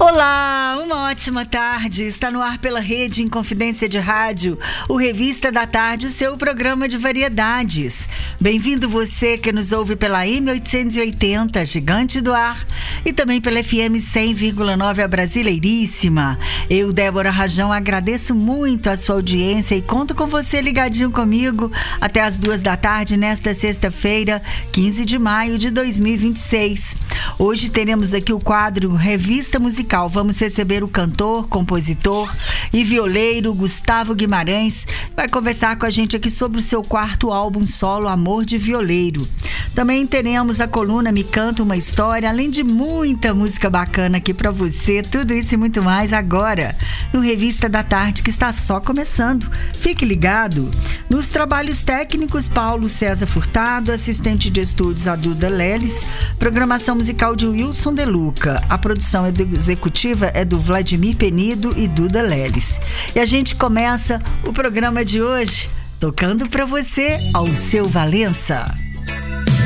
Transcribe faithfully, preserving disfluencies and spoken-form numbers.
Olá, uma ótima tarde. Está no ar pela Rede Inconfidência de Rádio, o Revista da Tarde, o seu programa de variedades. Bem-vindo você que nos ouve pela M oitocentos e oitenta, Gigante do Ar, e também pela F M cem vírgula nove, a Brasileiríssima. Eu, Débora Rajão, agradeço muito a sua audiência e conto com você ligadinho comigo até as duas da tarde nesta sexta-feira, quinze de maio de dois mil e vinte e seis. Hoje teremos aqui o quadro Revista Musical. Vamos receber o cantor, compositor e violeiro Gustavo Guimarães. Vai conversar com a gente aqui sobre o seu quarto álbum solo, Amor de Violeiro. Também teremos a coluna Me Canta Uma História, além de muita música bacana aqui pra você. Tudo isso e muito mais agora no Revista da Tarde, que está só começando. Fique ligado. Nos trabalhos técnicos, Paulo César Furtado, assistente de estúdios a Duda Leles, programação musical de Wilson De Luca. A produção executiva é do Vladimir Penido e Duda Leles. E a gente começa o programa de hoje tocando pra você Alceu Valença.